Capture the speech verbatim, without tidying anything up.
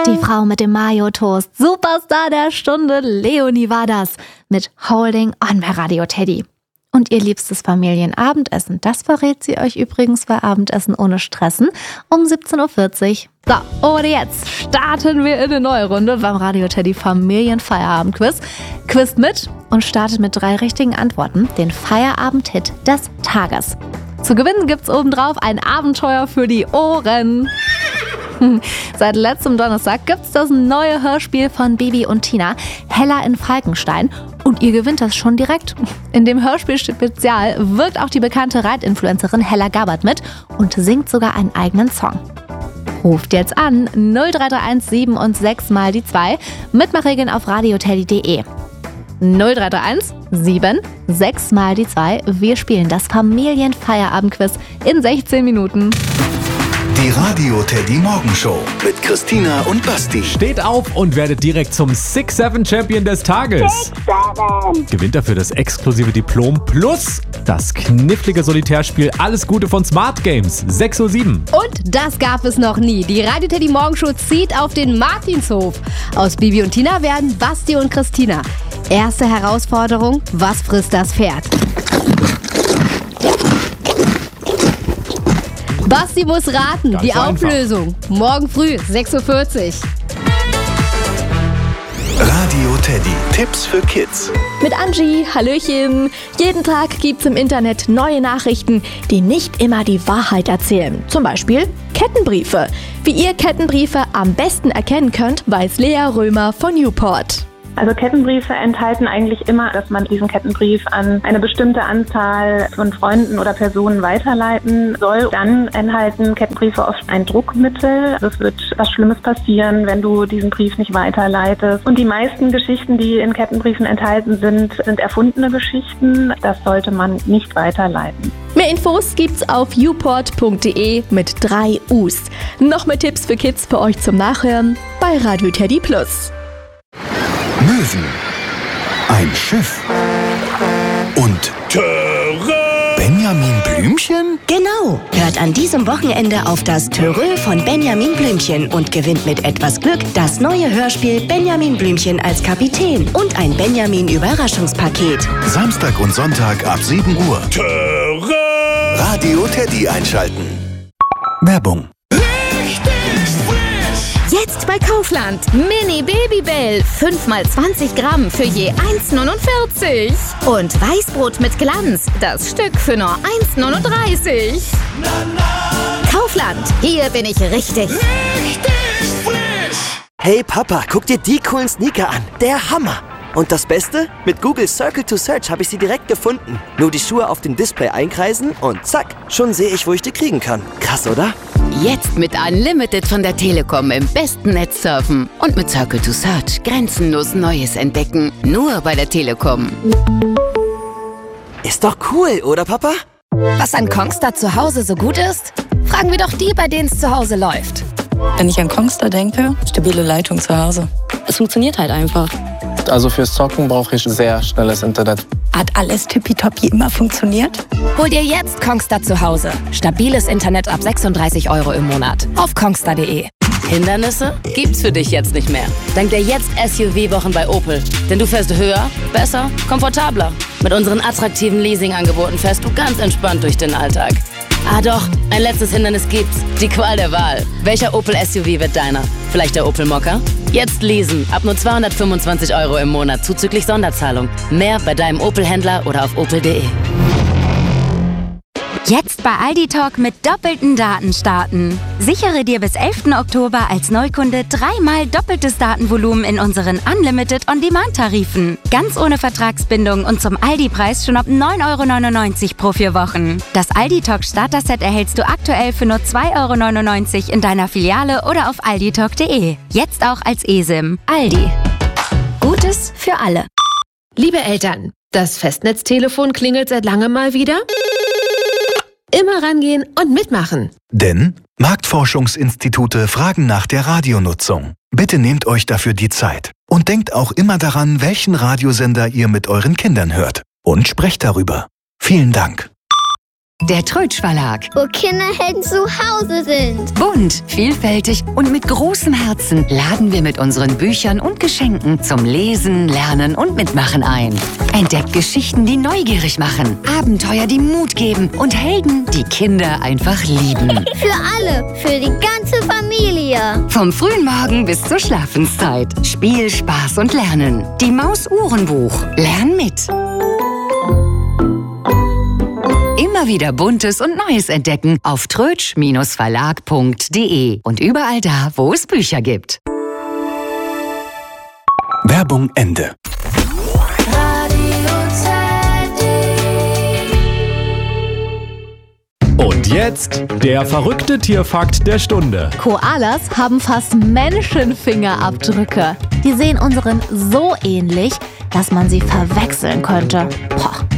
Die Frau mit dem Mayo-Toast. Superstar der Stunde, Leonie war das. Mit Holding on bei Radio Teddy. Und ihr liebstes Familienabendessen, das verrät sie euch übrigens bei Abendessen ohne Stressen um siebzehn Uhr vierzig. So, und jetzt starten wir in eine neue Runde beim Radio Teddy Familienfeierabend-Quiz. Quizt mit und startet mit drei richtigen Antworten den Feierabend-Hit des Tages. Zu gewinnen gibt's obendrauf ein Abenteuer für die Ohren. Seit letztem Donnerstag gibt's das neue Hörspiel von Bibi und Tina, Hella in Falkenstein. Und ihr gewinnt das schon direkt. In dem Hörspiel-Spezial wirkt auch die bekannte Reitinfluencerin Hella Gabbard mit und singt sogar einen eigenen Song. Ruft jetzt an null drei drei eins sieben und sechs mal die zwei. Mitmachregeln auf radioteddy punkt de. null drei drei eins sieben sechs mal die zwei. Wir spielen das Familienfeierabend-Quiz in sechzehn Minuten. Die Radio Teddy Morgenshow mit Christina und Basti. Steht auf und werdet direkt zum six seven Champion des Tages. Gewinnt dafür das exklusive Diplom plus das knifflige Solitärspiel Alles Gute von Smart Games. sechs Uhr sieben. Und das gab es noch nie. Die Radio Teddy Morgenshow zieht auf den Martinshof. Aus Bibi und Tina werden Basti und Christina. Erste Herausforderung: Was frisst das Pferd? Basti muss raten. Ganz die einfach. Auflösung. Morgen früh, sechs Uhr vierzig. Radio Teddy. Tipps für Kids. Mit Angie, Hallöchen. Jeden Tag gibt's im Internet neue Nachrichten, die nicht immer die Wahrheit erzählen. Zum Beispiel Kettenbriefe. Wie ihr Kettenbriefe am besten erkennen könnt, weiß Lea Römer von Newport. Also Kettenbriefe enthalten eigentlich immer, dass man diesen Kettenbrief an eine bestimmte Anzahl von Freunden oder Personen weiterleiten soll. Dann enthalten Kettenbriefe oft ein Druckmittel. Es wird was Schlimmes passieren, wenn du diesen Brief nicht weiterleitest. Und die meisten Geschichten, die in Kettenbriefen enthalten sind, sind erfundene Geschichten. Das sollte man nicht weiterleiten. Mehr Infos gibt's auf youport punkt de mit drei U's. Noch mehr Tipps für Kids für euch zum Nachhören bei Radio Teddy Plus. Möwen. Ein Schiff. Und Benjamin Blümchen? Genau. Hört an diesem Wochenende auf das Törö von Benjamin Blümchen und gewinnt mit etwas Glück das neue Hörspiel Benjamin Blümchen als Kapitän und ein Benjamin-Überraschungspaket. Samstag und Sonntag ab sieben Uhr. Radio Teddy einschalten. Werbung. Jetzt bei Kaufland. Mini Babybell. fünf mal zwanzig Gramm für je eins neunundvierzig. Und Weißbrot mit Glanz. Das Stück für nur eins neununddreißig. Kaufland. Hier bin ich richtig. Richtig frisch. Hey Papa, guck dir die coolen Sneaker an. Der Hammer. Und das Beste? Mit Google Circle to Search habe ich sie direkt gefunden. Nur die Schuhe auf dem Display einkreisen und zack, schon sehe ich, wo ich die kriegen kann. Krass, oder? Jetzt mit Unlimited von der Telekom im besten Netz surfen. Und mit Circle to Search grenzenlos Neues entdecken. Nur bei der Telekom. Ist doch cool, oder Papa? Was an Kongstar zu Hause so gut ist? Fragen wir doch die, bei denen es zu Hause läuft. Wenn ich an Kongstar denke, stabile Leitung zu Hause. Es funktioniert halt einfach. Also fürs Zocken brauche ich sehr schnelles Internet. Hat alles tippitoppi immer funktioniert? Hol dir jetzt Kongstar zu Hause. Stabiles Internet ab sechsunddreißig Euro im Monat. Auf kongstar punkt de. Hindernisse gibt's für dich jetzt nicht mehr. Dank der jetzt S U V-Wochen bei Opel. Denn du fährst höher, besser, komfortabler. Mit unseren attraktiven Leasingangeboten fährst du ganz entspannt durch den Alltag. Ah doch, ein letztes Hindernis gibt's. Die Qual der Wahl. Welcher Opel S U V wird deiner? Vielleicht der Opel Mokka? Jetzt leasen. Ab nur zweihundertfünfundzwanzig Euro im Monat zuzüglich Sonderzahlung. Mehr bei deinem Opel-Händler oder auf opel punkt de. Jetzt bei Aldi Talk mit doppelten Daten starten. Sichere dir bis elften Oktober als Neukunde dreimal doppeltes Datenvolumen in unseren Unlimited On-Demand-Tarifen. Ganz ohne Vertragsbindung und zum Aldi-Preis schon ab neun Euro neunundneunzig pro vier Wochen. Das Aldi Talk Starter-Set erhältst du aktuell für nur zwei Euro neunundneunzig in deiner Filiale oder auf aldi talk punkt de. Jetzt auch als eSIM. Aldi. Gutes für alle. Liebe Eltern, das Festnetztelefon klingelt seit langem mal wieder? Immer rangehen und mitmachen. Denn Marktforschungsinstitute fragen nach der Radionutzung. Bitte nehmt euch dafür die Zeit. Und denkt auch immer daran, welchen Radiosender ihr mit euren Kindern hört. Und sprecht darüber. Vielen Dank. Der Trötsch Verlag. Wo Kinderhelden zu Hause sind. Bunt, vielfältig und mit großem Herzen laden wir mit unseren Büchern und Geschenken zum Lesen, Lernen und Mitmachen ein. Entdeckt Geschichten, die neugierig machen, Abenteuer, die Mut geben und Helden, die Kinder einfach lieben. Für alle, für die ganze Familie. Vom frühen Morgen bis zur Schlafenszeit. Spiel, Spaß und Lernen. Die Maus-Uhrenbuch. Lern mit. Immer wieder Buntes und Neues entdecken auf trötsch Verlag punkt de und überall da, wo es Bücher gibt. Werbung Ende. Und jetzt der verrückte Tierfakt der Stunde. Koalas haben fast Menschenfingerabdrücke. Die sehen unseren so ähnlich, dass man sie verwechseln könnte. Boah.